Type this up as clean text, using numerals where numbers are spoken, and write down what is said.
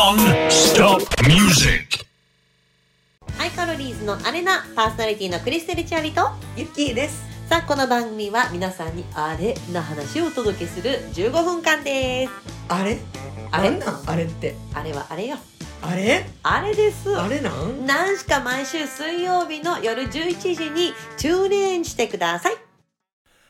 Non-stop music。 ハイカロリーズのアレナ、パーソナリティのクリステルチャーリとゆきーです。 さあ、この番組は皆さんにあれな話をお届けする15分間です。 あれあれなんなんあれって。 あれはあれよ。 あれあれです。 あれなん何しか毎週水曜日の夜11時にチューンインしてください。